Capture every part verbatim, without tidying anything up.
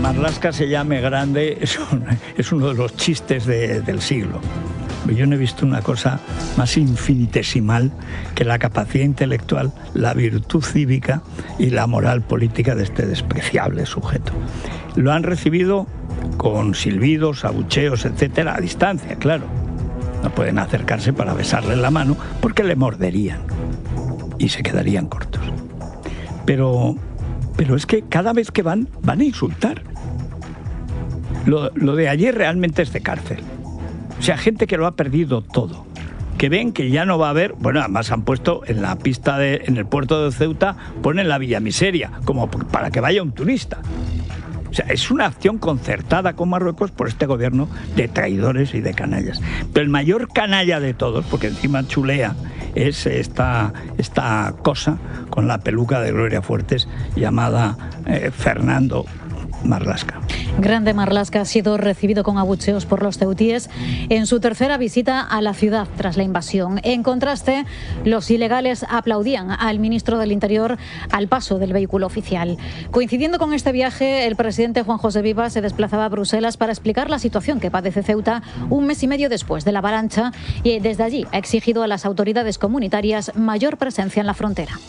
Marlaska se llame grande es, un, es uno de los chistes de, del siglo. Yo no he visto una cosa más infinitesimal que la capacidad intelectual, la virtud cívica y la moral política de este despreciable sujeto. Lo han recibido con silbidos, abucheos, etcétera, a distancia, claro. No pueden acercarse para besarle la mano porque le morderían y se quedarían cortos. Pero, pero es que cada vez que van, van a insultar. Lo, lo de ayer realmente es de cárcel. O sea, gente que lo ha perdido todo, que ven que ya no va a haber, bueno, además han puesto en la pista, de, en el puerto de Ceuta, ponen la Villa Miseria, como para que vaya un turista. O sea, es una acción concertada con Marruecos por este gobierno de traidores y de canallas. Pero el mayor canalla de todos, porque encima chulea, es esta, esta cosa con la peluca de Gloria Fuertes llamada eh, Fernando Marlaska. Grande Marlaska ha sido recibido con abucheos por los ceutíes en su tercera visita a la ciudad tras la invasión. En contraste, los ilegales aplaudían al ministro del Interior al paso del vehículo oficial. Coincidiendo con este viaje, el presidente Juan José Viva se desplazaba a Bruselas para explicar la situación que padece Ceuta un mes y medio después de la avalancha y desde allí ha exigido a las autoridades comunitarias mayor presencia en la frontera.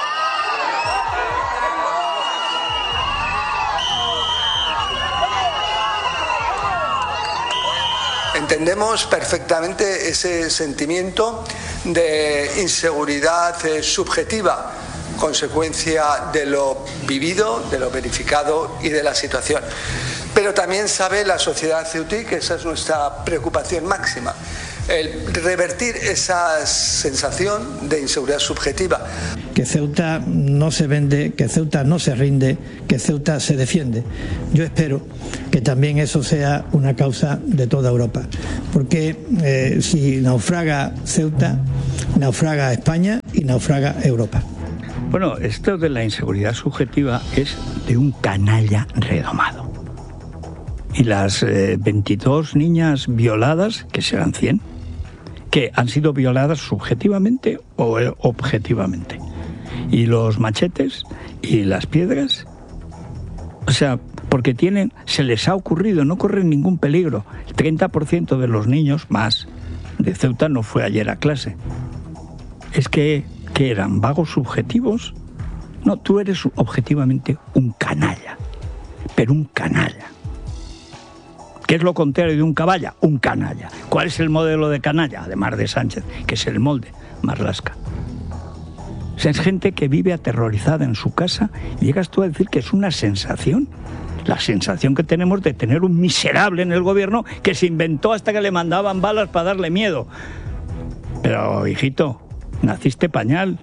Entendemos perfectamente ese sentimiento de inseguridad eh, subjetiva, consecuencia de lo vivido, de lo verificado y de la situación. Pero también sabe la sociedad ceutí que esa es nuestra preocupación máxima, el revertir esa sensación de inseguridad subjetiva. Que Ceuta no se vende, que Ceuta no se rinde, que Ceuta se defiende. Yo espero que también eso sea una causa de toda Europa, porque eh, si naufraga Ceuta, naufraga España y naufraga Europa. Bueno, esto de la inseguridad subjetiva es de un canalla redomado. Y las eh, veintidós niñas violadas, que serán cien, que han sido violadas subjetivamente o eh, objetivamente. Y los machetes y las piedras, o sea, porque tienen, se les ha ocurrido, no corren ningún peligro. El treinta por ciento de los niños más de Ceuta no fue ayer a clase. Es que, que eran vagos subjetivos. No, tú eres objetivamente un canalla, pero un canalla. ¿Qué es lo contrario de un caballa? Un canalla. ¿Cuál es el modelo de canalla? Además de Sánchez, que es el molde, Marlaska. O sea, es gente que vive aterrorizada en su casa y llegas tú a decir que es una sensación. La sensación que tenemos de tener un miserable en el gobierno que se inventó hasta que le mandaban balas para darle miedo. Pero, hijito, naciste pañal.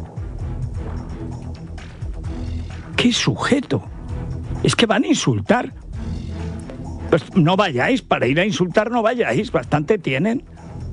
¿Qué sujeto? Es que van a insultar. Pues no vayáis, para ir a insultar no vayáis, bastante tienen.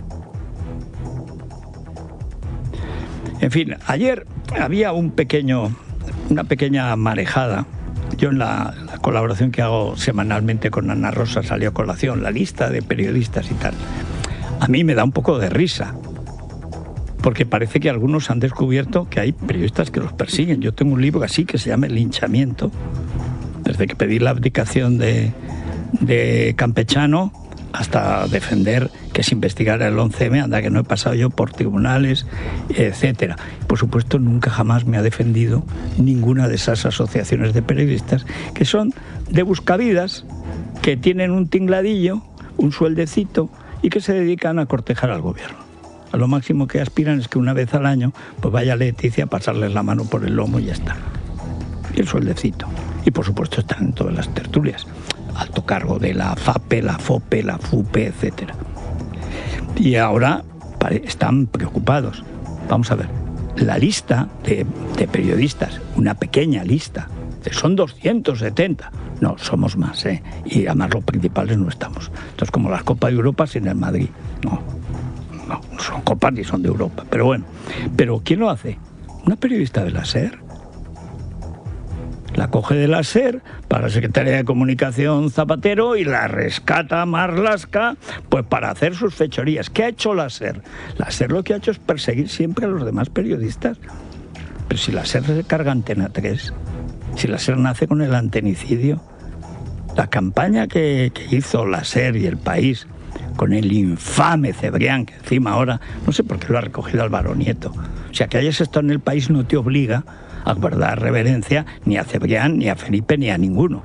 En fin, ayer había un pequeño, una pequeña marejada. Yo en la, la colaboración que hago semanalmente con Ana Rosa salió a colación, la lista de periodistas y tal. A mí me da un poco de risa, porque parece que algunos han descubierto que hay periodistas que los persiguen. Yo tengo un libro así que se llama El linchamiento, desde que pedí la abdicación de... de Campechano hasta defender que se investigara el once eme, anda que no he pasado yo por tribunales, etcétera. Por supuesto, nunca jamás me ha defendido ninguna de esas asociaciones de periodistas que son de buscavidas, que tienen un tingladillo, un sueldecito y que se dedican a cortejar al gobierno. A lo máximo que aspiran es que una vez al año pues vaya Leticia a pasarles la mano por el lomo y ya está. Y el sueldecito. Y por supuesto están en todas las tertulias. Alto cargo de la FAPE, la FOPE, la FUPE, etcétera. Y ahora están preocupados. Vamos a ver, la lista de, de periodistas, una pequeña lista, son doscientos setenta. No, somos más, ¿eh? Y además los principales no estamos. Entonces, como las Copas de Europa sin el Madrid. No, no, no son copas ni son de Europa. Pero bueno, ¿pero quién lo hace? Una periodista de la SER. La coge de la SER para la Secretaría de Comunicación Zapatero y la rescata a Marlaska pues para hacer sus fechorías. ¿Qué ha hecho la SER? La SER lo que ha hecho es perseguir siempre a los demás periodistas. Pero si la SER se carga Antena tres, si la SER nace con el antenicidio, La campaña que, que hizo la SER y El País con el infame Cebrián, que encima ahora, no sé por qué lo ha recogido Álvaro Nieto. O sea, que hayas estado en El País no te obliga a guardar reverencia ni a Cebrián, ni a Felipe, ni a ninguno.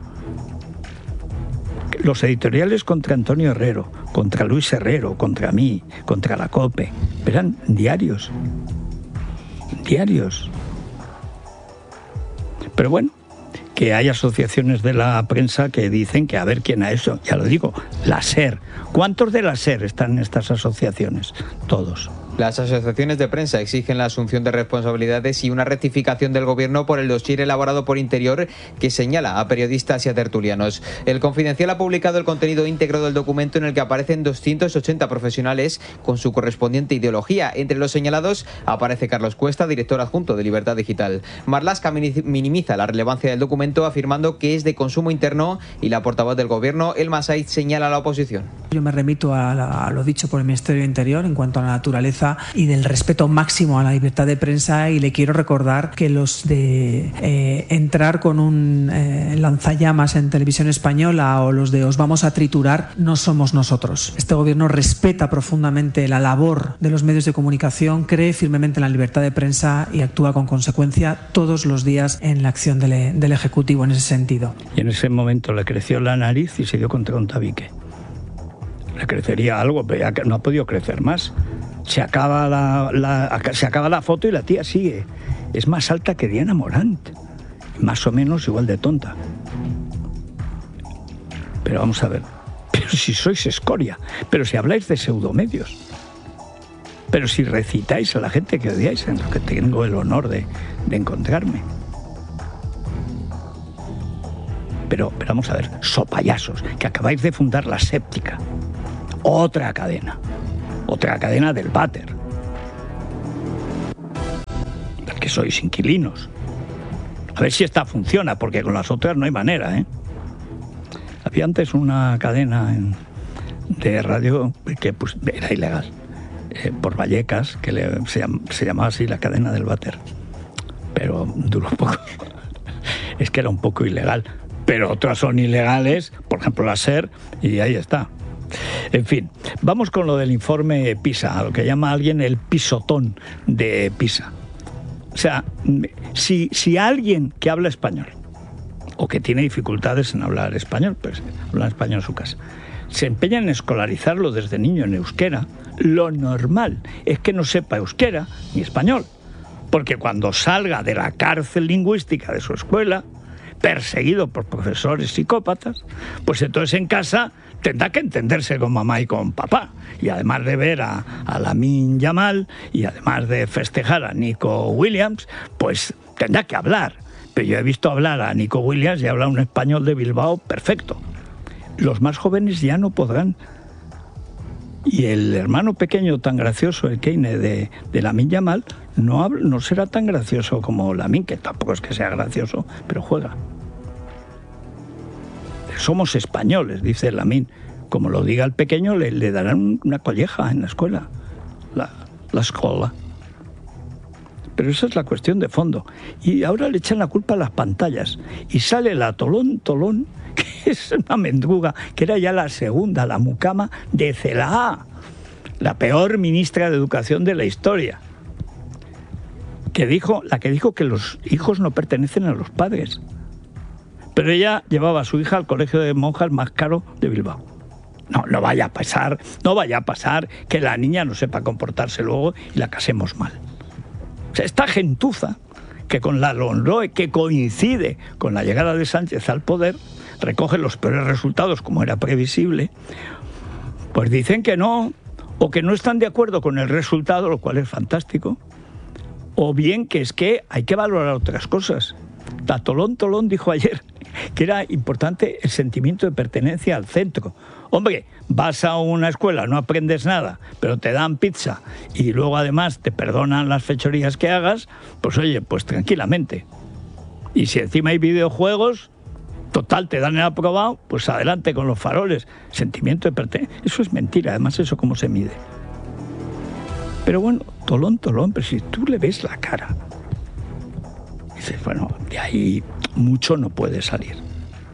Los editoriales contra Antonio Herrero, contra Luis Herrero, contra mí, contra la COPE, eran diarios. Diarios. Pero bueno, que hay asociaciones de la prensa que dicen que a ver quién ha hecho. Ya lo digo, la SER. ¿Cuántos de la SER están en estas asociaciones? Todos. Las asociaciones de prensa exigen la asunción de responsabilidades y una rectificación del Gobierno por el dossier elaborado por Interior que señala a periodistas y a tertulianos. El Confidencial ha publicado el contenido íntegro del documento en el que aparecen doscientos ochenta profesionales con su correspondiente ideología. Entre los señalados aparece Carlos Cuesta, director adjunto de Libertad Digital. Marlaska minimiza la relevancia del documento afirmando que es de consumo interno y la portavoz del Gobierno, Elma Saiz, señala a la oposición. Yo me remito a, la, a lo dicho por el Ministerio de Interior en cuanto a la naturaleza y del respeto máximo a la libertad de prensa, y le quiero recordar que los de eh, entrar con un eh, lanzallamas en Televisión Española o los de os vamos a triturar no somos nosotros. Este Gobierno respeta profundamente la labor de los medios de comunicación, cree firmemente en la libertad de prensa y actúa con consecuencia todos los días en la acción del, del Ejecutivo en ese sentido. Y en ese momento le creció la nariz y se dio contra un tabique. Le crecería algo, pero ya no ha podido crecer más. Se acaba la, la, se acaba la foto y la tía sigue. Es más alta que Diana Morant. Más o menos igual de tonta. Pero vamos a ver. Pero si sois escoria. Pero si habláis de pseudomedios. Pero si recitáis a la gente que odiáis, en lo que tengo el honor de, de encontrarme. Pero, pero vamos a ver. Sopayasos. Que acabáis de fundar La Séptica. Otra cadena. Otra cadena del váter, del que sois inquilinos. A ver si esta funciona, porque con las otras no hay manera, ¿eh? Había antes una cadena en, de radio que pues, era ilegal, eh, por Vallecas, que le, se, llam, se llamaba así la cadena del váter. Pero duró poco. Es que era un poco ilegal. Pero otras son ilegales, por ejemplo la SER, y ahí está. En fin, vamos con lo del informe PISA, a lo que llama alguien el pisotón de PISA. O sea, si, si alguien que habla español, o que tiene dificultades en hablar español, pues habla español en su casa, se empeña en escolarizarlo desde niño en euskera, lo normal es que no sepa euskera ni español. Porque cuando salga de la cárcel lingüística de su escuela, perseguido por profesores psicópatas, pues entonces en casa tendrá que entenderse con mamá y con papá. Y además de ver a, a Lamine Yamal y además de festejar a Nico Williams, pues tendrá que hablar. Pero yo he visto hablar a Nico Williams y habla un español de Bilbao perfecto. Los más jóvenes ya no podrán. Y el hermano pequeño tan gracioso, el Keine de, de Lamine Yamal, no, habla, no será tan gracioso como Lamine, que tampoco es que sea gracioso, pero juega. Somos españoles, dice Lamine. Como lo diga el pequeño, le, le darán una colleja en la escuela, la, la escuela. Pero esa es la cuestión de fondo. Y ahora le echan la culpa a las pantallas. Y sale la Tolón Tolón, que es una mendruga, que era ya la segunda, la mucama de Celaá, la peor ministra de Educación de la historia. Que dijo, la que dijo que los hijos no pertenecen a los padres. Pero ella llevaba a su hija al colegio de monjas más caro de Bilbao. No, no vaya a pasar, no vaya a pasar que la niña no sepa comportarse luego y la casemos mal. O sea, esta gentuza, que con la LOMLOE, que coincide con la llegada de Sánchez al poder, recoge los peores resultados, como era previsible, pues dicen que no, o que no están de acuerdo con el resultado, lo cual es fantástico, o bien que es que hay que valorar otras cosas. La Tolón Tolón dijo ayer que era importante el sentimiento de pertenencia al centro. Hombre, vas a una escuela, no aprendes nada, pero te dan pizza y luego además te perdonan las fechorías que hagas, pues oye, pues tranquilamente. Y si encima hay videojuegos, total, te dan el aprobado, pues adelante con los faroles. Sentimiento de pertenencia. Eso es mentira, además eso cómo se mide. Pero bueno, Tolón Tolón, pero si tú le ves la cara, dices, bueno, de ahí mucho no puede salir.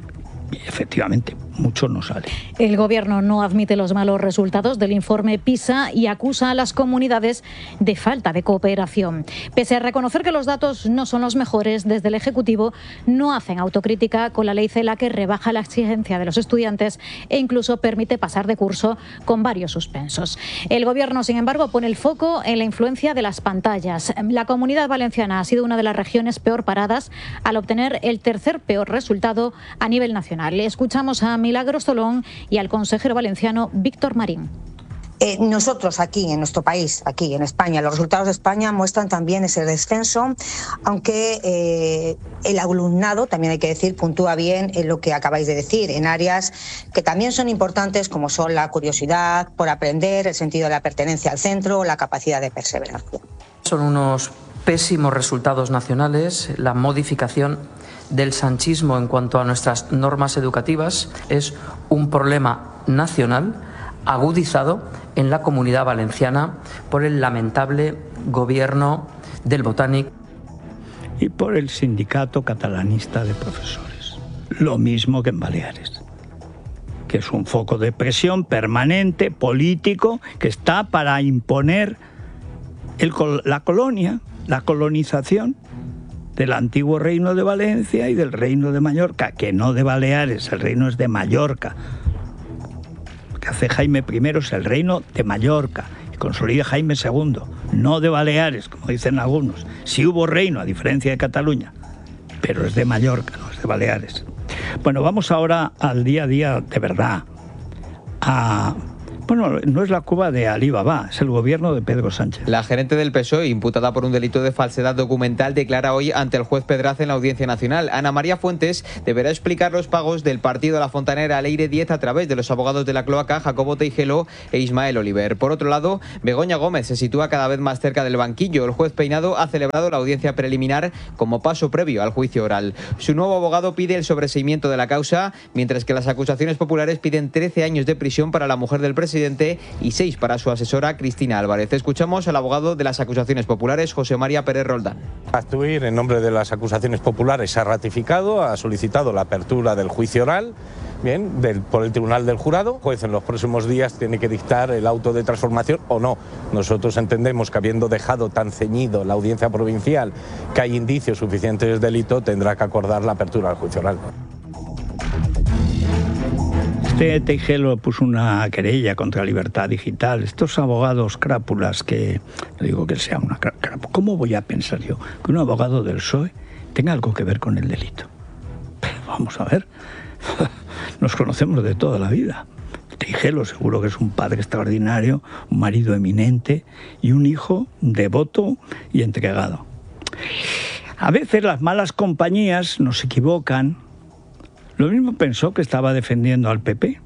Y efectivamente, mucho no sale. El Gobierno no admite los malos resultados del informe PISA y acusa a las comunidades de falta de cooperación. Pese a reconocer que los datos no son los mejores, desde el Ejecutivo no hacen autocrítica con la ley CELA, que rebaja la exigencia de los estudiantes e incluso permite pasar de curso con varios suspensos. El Gobierno, sin embargo, pone el foco en la influencia de las pantallas. La Comunidad Valenciana ha sido una de las regiones peor paradas al obtener el tercer peor resultado a nivel nacional. Escuchamos a Milagros Tolón y al consejero valenciano Víctor Marín. Eh, nosotros aquí, en nuestro país, aquí en España, los resultados de España muestran también ese descenso, aunque eh, el alumnado, también hay que decir, puntúa bien en lo que acabáis de decir, en áreas que también son importantes, como son la curiosidad por aprender, el sentido de la pertenencia al centro, la capacidad de perseverancia. Son unos pésimos resultados nacionales. La modificación del sanchismo en cuanto a nuestras normas educativas es un problema nacional agudizado en la Comunidad Valenciana por el lamentable gobierno del Botánic y por el sindicato catalanista de profesores. Lo mismo que en Baleares, que es un foco de presión permanente, político, que está para imponer el, la colonia, la colonización del antiguo reino de Valencia y del reino de Mallorca, que no de Baleares, el reino es de Mallorca. Lo que hace Jaime primero es el reino de Mallorca, y consolida Jaime segundo, no de Baleares, como dicen algunos. Sí hubo reino, a diferencia de Cataluña, pero es de Mallorca, no es de Baleares. Bueno, vamos ahora al día a día de verdad. A... Bueno, no es la Cuba de Alí Baba, es el gobierno de Pedro Sánchez. La gerente del P S O E, imputada por un delito de falsedad documental, declara hoy ante el juez Pedraza en la Audiencia Nacional. Ana María Fuentes deberá explicar los pagos del partido La Fontanera al Leire diez a través de los abogados de la cloaca Jacobo Teijelo e Ismael Oliver. Por otro lado, Begoña Gómez se sitúa cada vez más cerca del banquillo. El juez Peinado ha celebrado la audiencia preliminar como paso previo al juicio oral. Su nuevo abogado pide el sobreseimiento de la causa, mientras que las acusaciones populares piden trece años de prisión para la mujer del presidente y seis para su asesora Cristina Álvarez. Escuchamos al abogado de las acusaciones populares, José María Pérez Roldán. Actuir en nombre de las acusaciones populares ha ratificado, ha solicitado la apertura del juicio oral, bien, del, por el Tribunal del Jurado. El juez en los próximos días tiene que dictar el auto de transformación o no. Nosotros entendemos que, habiendo dejado tan ceñido la audiencia provincial que hay indicios suficientes de delito, tendrá que acordar la apertura del juicio oral. Este Teijelo puso una querella contra Libertad Digital. Estos abogados crápulas que... No digo que sea una crápula. ¿Cómo voy a pensar yo que un abogado del P S O E tenga algo que ver con el delito? Pero vamos a ver. Nos conocemos de toda la vida. Teijelo seguro que es un padre extraordinario, un marido eminente y un hijo devoto y entregado. A veces las malas compañías nos equivocan. Lo mismo pensó que estaba defendiendo al P P.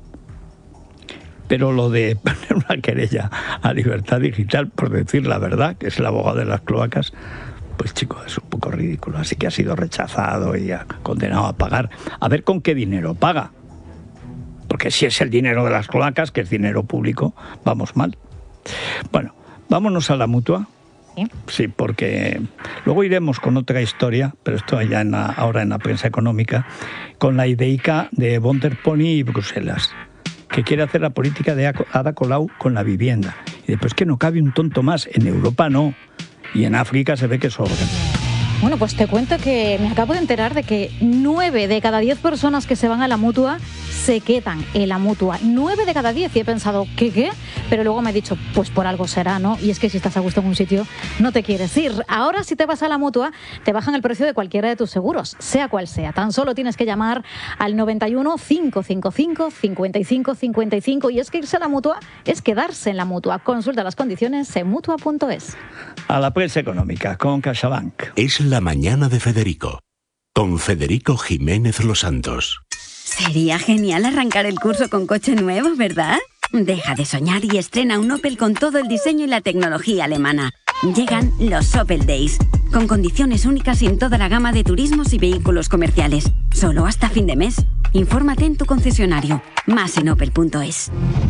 Pero lo de poner una querella a Libertad Digital por decir la verdad, que es el abogado de las cloacas, pues chico, es un poco ridículo. Así que ha sido rechazado y ha condenado a pagar. A ver con qué dinero paga. Porque si es el dinero de las cloacas, que es dinero público, vamos mal. Bueno, vámonos a la Mutua. Sí, porque luego iremos con otra historia, pero esto ya en la, ahora en la prensa económica, con la ideica de Von der Pony y Bruselas, que quiere hacer la política de Ada Colau con la vivienda. Y después que no cabe un tonto más, en Europa no, y en África se ve que sobran. Bueno, pues te cuento que me acabo de enterar de que nueve de cada diez personas que se van a la Mutua se quedan en la Mutua. Nueve de cada diez. Y he pensado, ¿qué qué? Pero luego me he dicho, pues por algo será, ¿no? Y es que si estás a gusto en un sitio, no te quieres ir. Ahora, si te vas a la Mutua, te bajan el precio de cualquiera de tus seguros, sea cual sea. Tan solo tienes que llamar al noventa y uno, cinco cinco cinco, cincuenta y cinco cincuenta y cinco. Y es que irse a la Mutua es quedarse en la Mutua. Consulta las condiciones en mutua punto es. A la prensa económica con CaixaBank. Es la mañana de Federico, con Federico Jiménez Los Santos. Sería genial arrancar el curso con coche nuevo, ¿verdad? Deja de soñar y estrena un Opel con todo el diseño y la tecnología alemana. Llegan los Opel Days, con condiciones únicas en toda la gama de turismos y vehículos comerciales. Solo hasta fin de mes. Infórmate en tu concesionario. Más en opel punto es.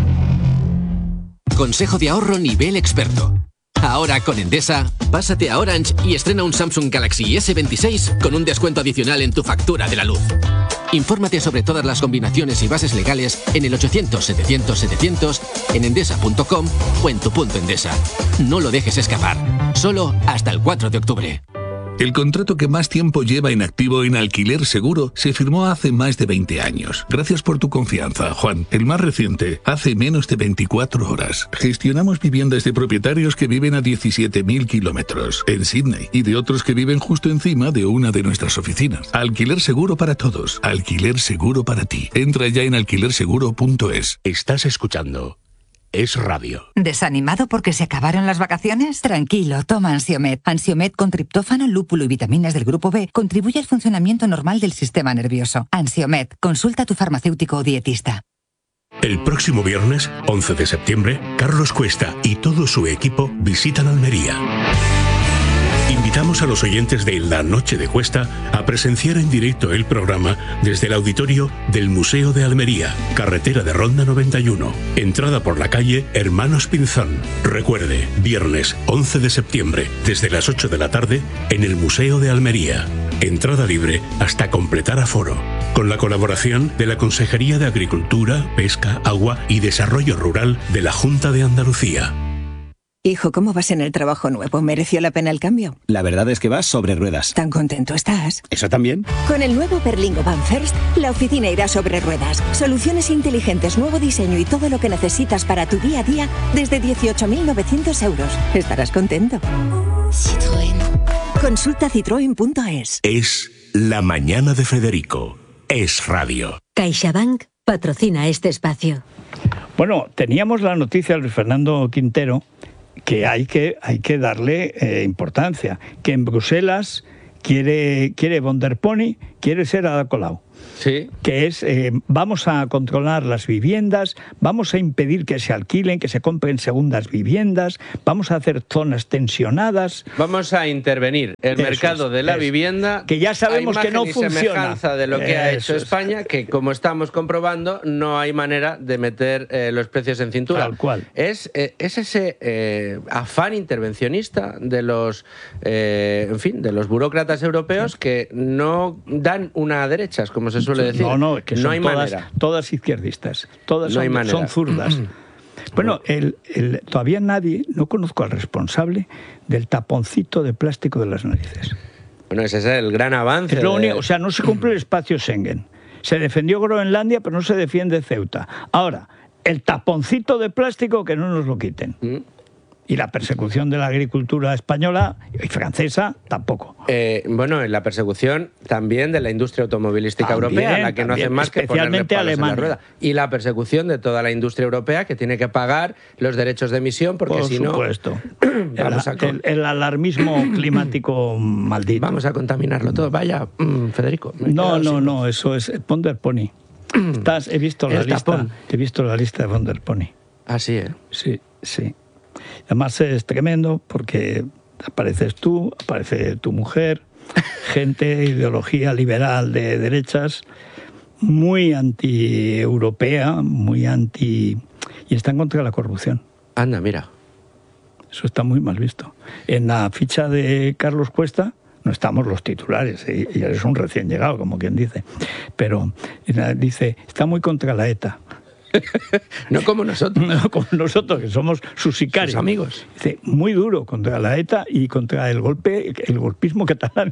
Consejo de ahorro nivel experto. Ahora con Endesa, pásate a Orange y estrena un Samsung Galaxy ese veintiséis con un descuento adicional en tu factura de la luz. Infórmate sobre todas las combinaciones y bases legales en el ochocientos setecientos setecientos, en endesa punto com o en tu punto Endesa. No lo dejes escapar. Solo hasta el cuatro de octubre. El contrato que más tiempo lleva en activo en Alquiler Seguro se firmó hace más de veinte años. Gracias por tu confianza, Juan. El más reciente, hace menos de veinticuatro horas. Gestionamos viviendas de propietarios que viven a diecisiete mil kilómetros en Sydney y de otros que viven justo encima de una de nuestras oficinas. Alquiler Seguro para todos. Alquiler Seguro para ti. Entra ya en alquiler seguro punto es. Estás escuchando Es Radio. ¿Desanimado porque se acabaron las vacaciones? Tranquilo, toma Ansiomed. Ansiomed con triptófano, lúpulo y vitaminas del grupo B contribuye al funcionamiento normal del sistema nervioso. Ansiomed, consulta a tu farmacéutico o dietista. El próximo viernes, once de septiembre, Carlos Cuesta y todo su equipo visitan Almería. Invitamos a los oyentes de La Noche de Cuesta a presenciar en directo el programa desde el auditorio del Museo de Almería, carretera de Ronda noventa y uno, entrada por la calle Hermanos Pinzón. Recuerde, viernes once de septiembre, desde las ocho de la tarde, en el Museo de Almería. Entrada libre hasta completar aforo. Con la colaboración de la Consejería de Agricultura, Pesca, Agua y Desarrollo Rural de la Junta de Andalucía. Hijo, ¿cómo vas en el trabajo nuevo? ¿Mereció la pena el cambio? La verdad es que vas sobre ruedas. ¿Tan contento estás? ¿Eso también? Con el nuevo Berlingo Van First, la oficina irá sobre ruedas. Soluciones inteligentes, nuevo diseño y todo lo que necesitas para tu día a día desde dieciocho mil novecientos euros. Estarás contento. Citroën. Consulta citroen punto es. Es La Mañana de Federico. Es Radio. CaixaBank patrocina este espacio. Bueno, teníamos la noticia de Luis Fernando Quintero que hay que, hay que darle eh, importancia, que en Bruselas quiere, quiere von der Pony, quiere ser Ada Colau. Sí. Que es, eh, vamos a controlar las viviendas, vamos a impedir que se alquilen, que se compren segundas viviendas, vamos a hacer zonas tensionadas. Vamos a intervenir el Eso mercado es, de la es. vivienda. Que ya sabemos que no funciona. Semejanza de lo que ha hecho Eso es. España, que como estamos comprobando, no hay manera de meter eh, los precios en cintura. Tal cual. Es, eh, es ese eh, afán intervencionista de los, eh, en fin, de los burócratas europeos que no dan una a derechas, como se suele decir. No, no, que son no hay todas, manera. todas izquierdistas, todas No hay son, manera. son zurdas. Bueno, el, el, todavía nadie, no conozco al responsable del taponcito de plástico de las narices. Bueno, ese es el gran avance. Es lo de... único, o sea, no se cumple el espacio Schengen. Se defendió Groenlandia, pero no se defiende Ceuta. Ahora, el taponcito de plástico, que no nos lo quiten. ¿Mm? Y la persecución de la agricultura española y francesa tampoco. Eh, bueno, la persecución también de la industria automovilística También, europea, la que no también, hace más que ponerle especialmente palos en la Alemania. rueda. Y la persecución de toda la industria europea que tiene que pagar los derechos de emisión, porque Por si no... supuesto. vamos el, a el, el alarmismo climático maldito. Vamos a contaminarlo todo. Vaya, mm, Federico. No, no, sin... no, eso es von der Pony. Estás, he visto la el lista. Tapón. He visto la lista de von der Pony. Ah, sí, ¿eh? Sí, sí. Además es tremendo porque apareces tú, aparece tu mujer, gente, ideología liberal de derechas, muy anti-europea, muy anti... y está en contra de la corrupción. Anda, mira. Eso está muy mal visto. En la ficha de Carlos Cuesta no estamos los titulares, y, y eres un recién llegado, como quien dice, pero dice, está muy contra la ETA. No como nosotros. No como nosotros, que somos sus sicarios. Sus amigos. Dice, muy duro contra la ETA y contra el golpe, el golpismo catalán.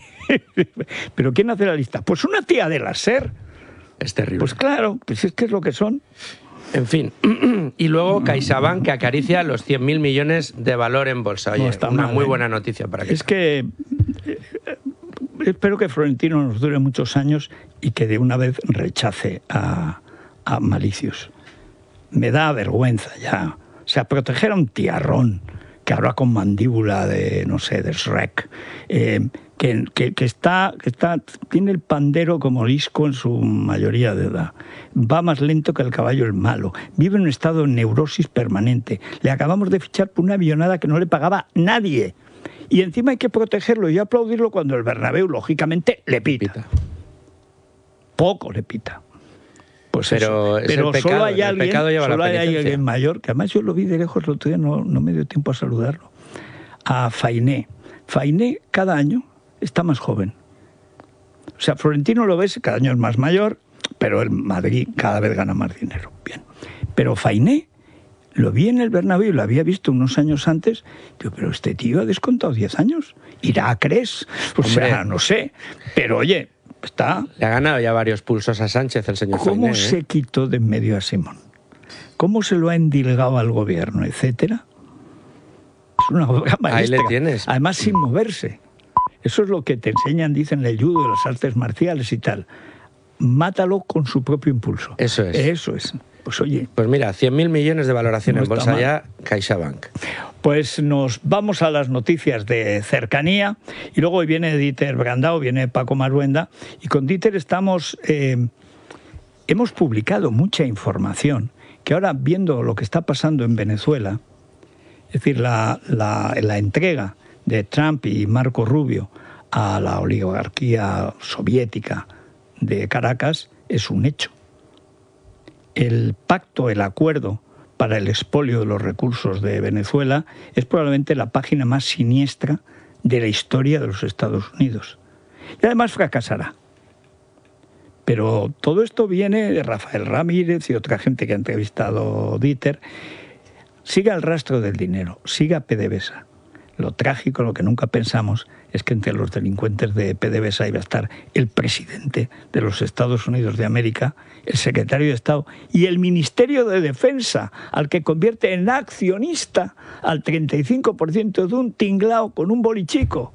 ¿Pero quién hace la lista? Pues una tía de la SER. Es terrible. Pues claro, pues es que es lo que son. En fin. Y luego CaixaBank, que acaricia los cien mil millones de valor en bolsa. Oye, No está una mal, muy ¿eh? buena noticia para que... Es que... eh, espero que Florentino nos dure muchos años y que de una vez rechace a... a Malicius. Me da vergüenza ya. O sea, proteger a un tiarrón que habla con mandíbula de, no sé, de Shrek, eh, que, que, que, está, que está, tiene el pandero como Lisco en su mayoría de edad. Va más lento que el caballo el malo. Vive en un estado de neurosis permanente. Le acabamos de fichar por una avionada que no le pagaba nadie. Y encima hay que protegerlo y aplaudirlo cuando el Bernabéu, lógicamente, le pita. pita. Poco le pita. Pues pero eso. Pero el pecado, solo hay el alguien, pecado lleva solo la hay penitencia. alguien mayor, que además yo lo vi de lejos el otro día, no, no me dio tiempo a saludarlo, a Fainé. Fainé cada año está más joven. O sea, Florentino lo ves, cada año es más mayor, pero el Madrid cada vez gana más dinero. Bien. Pero Fainé, lo vi en el Bernabéu, lo había visto unos años antes. Digo, pero este tío ha descontado diez años. ¿Irá, crees? O Hombre, sea, no sé. Pero oye, está... Le ha ganado ya varios pulsos a Sánchez el señor ¿Cómo Fainé, se ¿eh? quitó de en medio a Simón? ¿Cómo se lo ha endilgado al gobierno, etcétera? Es una obra maestra. Ahí le tienes. Además, sin moverse. Eso es lo que te enseñan, dicen, el judo, las artes marciales y tal. Mátalo con su propio impulso. Eso es. Eso es. Pues oye... Pues mira, cien mil millones de valoración No en bolsa está mal. ya, CaixaBank. Pues nos vamos a las noticias de cercanía y luego hoy viene Dieter Brandao, viene Paco Maruenda y con Dieter estamos... Eh, hemos publicado mucha información que ahora, viendo lo que está pasando en Venezuela, es decir, la, la, la entrega de Trump y Marco Rubio a la oligarquía soviética de Caracas es un hecho. El pacto, el acuerdo para el expolio de los recursos de Venezuela es probablemente la página más siniestra de la historia de los Estados Unidos. Y además fracasará. Pero todo esto viene de Rafael Ramírez y otra gente que ha entrevistado Dieter. Siga el rastro del dinero, siga PDVSA. Lo trágico, lo que nunca pensamos, es que entre los delincuentes de PDVSA iba a estar el presidente de los Estados Unidos de América, el secretario de Estado y el Ministerio de Defensa, al que convierte en accionista al treinta y cinco por ciento de un tinglao con un bolichico.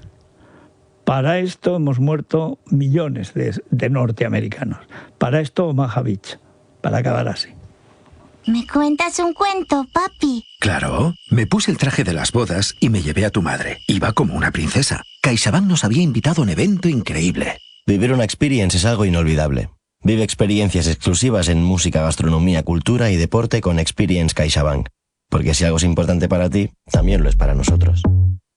Para esto hemos muerto millones de, de norteamericanos. Para esto Omaha Beach, para acabar así. ¿Me cuentas un cuento, papi? Claro, me puse el traje de las bodas y me llevé a tu madre. Iba como una princesa. CaixaBank nos había invitado a un evento increíble. Vivir una experience es algo inolvidable. Vive experiencias exclusivas en música, gastronomía, cultura y deporte con Experience CaixaBank. Porque si algo es importante para ti, también lo es para nosotros.